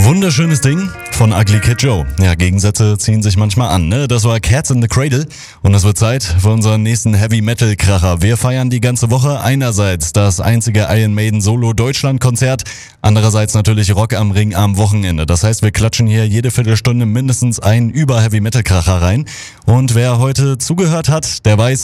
Wunderschönes Ding von Ugly Kid Joe. Ja, Gegensätze ziehen sich manchmal an, ne? Das war Cats in the Cradle und es wird Zeit für unseren nächsten Heavy-Metal-Kracher. Wir feiern die ganze Woche einerseits das einzige Iron Maiden Solo-Deutschland-Konzert, andererseits natürlich Rock am Ring am Wochenende. Das heißt, wir klatschen hier jede Viertelstunde mindestens einen über Heavy-Metal-Kracher rein. Und wer heute zugehört hat, der weiß,